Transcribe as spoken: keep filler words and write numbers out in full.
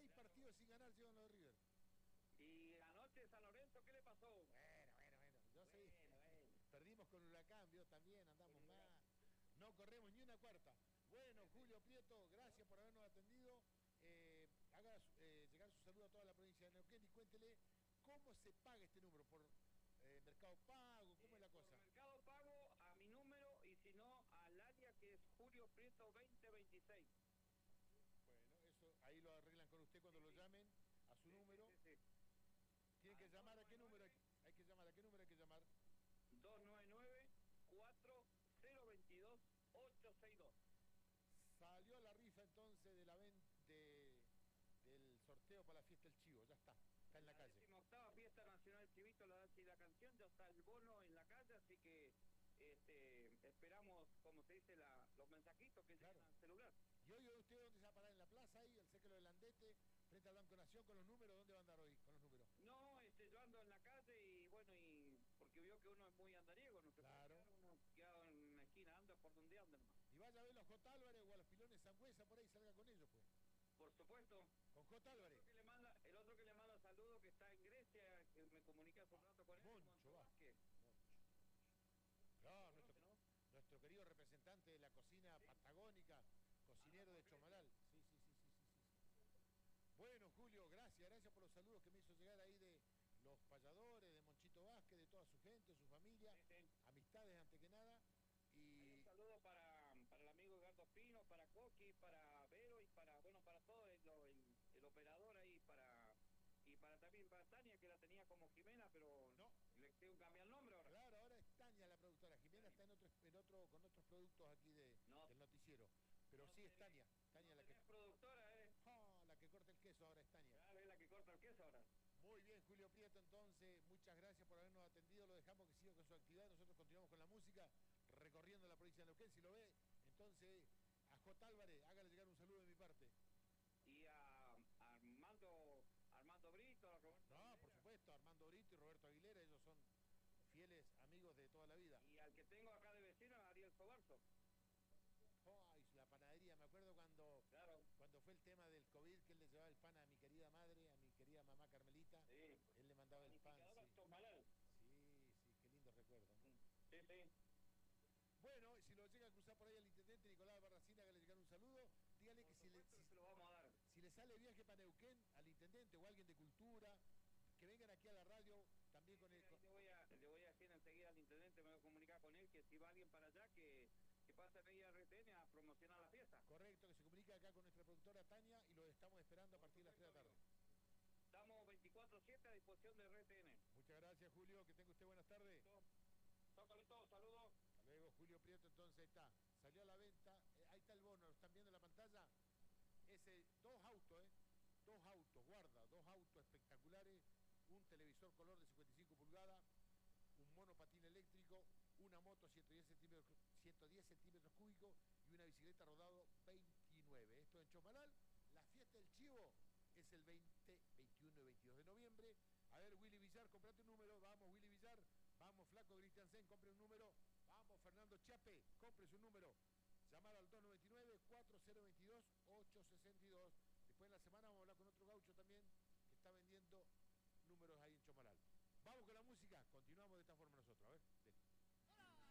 seis partidos sin ganar llevan los de River. Y anoche San Lorenzo, ¿qué le pasó? Bueno, bueno, bueno. Yo bueno, sé. bueno. Perdimos con Huracán, vio, también andamos más. No corremos ni una cuarta. Bueno, Julio Prieto, gracias por habernos atendido. Eh, haga eh, llegar su saludo a toda la provincia de Neuquén y cuéntele cómo se paga este número, por eh, Mercado Pago, cómo Eh, es la cosa. Por Mercado Pago a mi número y si no al área que es Julio Prieto veinte veintiséis. Bueno, eso ahí lo arreglan con usted cuando sí, lo sí. llamen a su sí, número. Sí, sí, sí. Tienen que llamar, ¿a qué número hay, hay que llamar? ¿A qué número hay que llamar? dos nueve nueve, cuatro cero dos dos, ocho seis dos. Salió la rifa entonces de la venta de, del sorteo para la fiesta del Chivo, ya está, está en la, la calle. La octava fiesta nacional Chivito, la danza y la canción, ya está el bono en la calle, así que este, esperamos, como se dice, la, los mensajitos que claro. llegan al celular. ¿Y hoy usted dónde se va a parar? ¿En la plaza ahí, el séquelo del Andete, frente al Banco Nación con los números? ¿Dónde va a andar hoy con los números? No, este, yo ando en la calle y bueno, y porque vio que uno es muy andariego, no se claro. puede quedar uno quedado en una esquina, anda por donde anda nomás. Y vaya a ver a los J. Álvarez o a los Pilones Sangüesa, por ahí salga con ellos, pues. Por supuesto. Con J. Álvarez. El otro que le manda, el otro que le manda saludos, que está en Grecia, que me comuniqué hace un rato con él. Moncho Vázquez. Moncho. Claro, nuestro, ¿no? nuestro querido representante de la cocina sí. patagónica, cocinero ah, de Chomalal. Sí, sí, sí, sí, sí, sí. Bueno, Julio, gracias, gracias por los saludos que me hizo llegar ahí de los payadores, de Monchito Vázquez, de toda su gente, su familia, sí, sí. amistades ante que nada. Y un saludo para, para el amigo Edgardo Pino, para Coqui, para Vero y para, bueno, para todo el, el, el operador ahí, para y para también para Tania, que la tenía como Jimena, pero no. le tengo que cambiar el nombre ahora. Claro, ahora es Tania la productora. Jimena Tania. está en otro, en otro, con otros productos aquí de, no. del noticiero. Pero no sí es Tania. Tania no la que es productora, eh. Oh, la que corta el queso ahora es Tania. Claro, es la que corta el queso ahora. Muy bien, Julio Prieto, entonces, muchas gracias por habernos atendido. Lo dejamos que siga con su actividad. Nosotros continuamos con la música, recorriendo la provincia de Neuquén. Si lo ve, entonces, a J. Álvarez, hágale llegar un saludo de mi parte. Y a, a Armando, Armando Brito, a Roberto No, Aguilera. Por supuesto, Armando Brito y Roberto Aguilera, ellos son fieles amigos de toda la vida. Y al que tengo acá de vecino, a Ariel Sobarzo. Oh, la panadería, me acuerdo cuando, claro. cuando fue el tema del COVID, que él le llevaba el pan a mi querida madre, a mi querida mamá Carmelita. Sí. Él le mandaba el pan. Sí. sí, sí, qué lindo recuerdo, ¿no? Sí, sí. Bueno, si lo llega a cruzar por ahí al intendente Nicolás Barracina, que le llegar un saludo, dígale por que si le, si, se lo vamos a dar. si le sale viaje para Neuquén, al intendente o alguien de cultura, que vengan aquí a la radio, también sí, con sí, el... Le voy, a, le voy a decir enseguida al intendente, me voy a comunicar con él, que si va alguien para allá, que... que pasa ahí a R T N a promocionar la fiesta. Correcto, que se comunique acá con nuestra productora Tania y lo estamos esperando a partir de las tres de la tarde. Estamos veinticuatro siete a disposición de R T N. Muchas gracias, Julio, que tenga usted buenas tardes. Chao, Carlitos, saludos. Hasta luego, Julio Prieto, entonces está, salió a la venta, eh, ahí está el bono, lo están viendo en la pantalla, ese, dos autos, eh, dos autos, guarda, dos autos espectaculares, un televisor color de cincuenta y cinco pulgadas, un monopatín eléctrico, una moto ciento diez centímetros, ciento diez centímetros cúbicos y una bicicleta rodado veintinueve. Esto en Chomalal. La fiesta del Chivo es el veinte, veintiuno y veintidós de noviembre. A ver, Willy Villar, comprate un número. Vamos, Willy Villar. Vamos, Flaco Christiansen, compre un número. Vamos, Fernando Chape, compre su número. Llamar al dos nueve nueve, cuatro cero dos dos, ocho seis dos. Después en la semana vamos a hablar con otro gaucho también que está vendiendo números ahí en Chomalal. Vamos con la música. Continuamos de esta forma.